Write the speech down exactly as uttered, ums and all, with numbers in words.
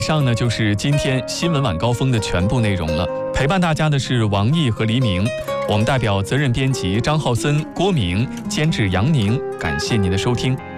以上呢就是今天新闻晚高峰的全部内容了。陪伴大家的是王毅和黎明，我们代表责任编辑张浩森、郭明，监制杨宁，感谢您的收听。